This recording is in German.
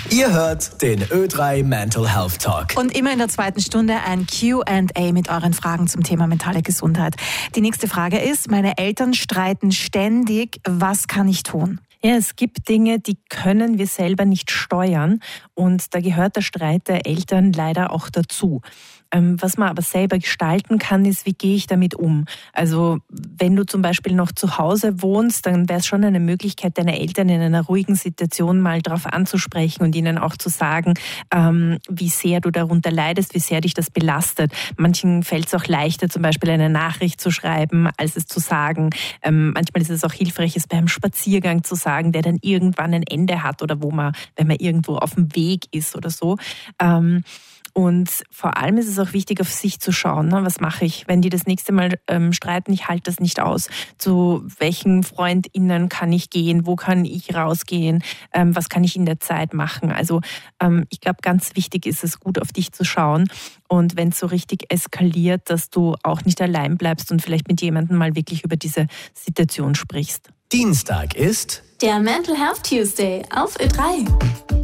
Ihr hört den Ö3 Mental Health Talk. Und immer in der zweiten Stunde ein Q&A mit euren Fragen zum Thema mentale Gesundheit. Die nächste Frage ist, meine Eltern streiten ständig, was kann ich tun? Ja, es gibt Dinge, die können wir selber nicht steuern und da gehört der Streit der Eltern leider auch dazu. Was man aber selber gestalten kann, ist, wie gehe ich damit um? Also wenn du zum Beispiel noch zu Hause wohnst, dann wäre es schon eine Möglichkeit, deine Eltern in einer ruhigen Situation mal darauf anzusprechen und ihnen auch zu sagen, wie sehr du darunter leidest, wie sehr dich das belastet. Manchen fällt es auch leichter, zum Beispiel eine Nachricht zu schreiben, als es zu sagen. Manchmal ist es auch hilfreich, es beim Spaziergang zu sagen, der dann irgendwann ein Ende hat oder wenn man irgendwo auf dem Weg ist oder so. Und vor allem ist es auch wichtig, auf sich zu schauen. Ne? Was mache ich, wenn die das nächste Mal streiten? Ich halte das nicht aus. Zu welchen FreundInnen kann ich gehen? Wo kann ich rausgehen? Was kann ich in der Zeit machen? Also ich glaube, ganz wichtig ist es, gut auf dich zu schauen. Und wenn es so richtig eskaliert, dass du auch nicht allein bleibst und vielleicht mit jemandem mal wirklich über diese Situation sprichst. Dienstag ist der Mental Health Tuesday auf Ö3.